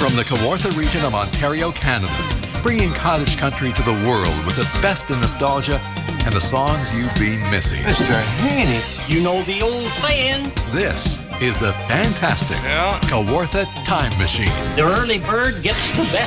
From the Kawartha region of Ontario, Canada, bringing cottage country to the world with the best in nostalgia and the songs you've been missing. Mr. Haney. You know the old saying. This is the fantastic Kawartha Time Machine. The early bird gets the best.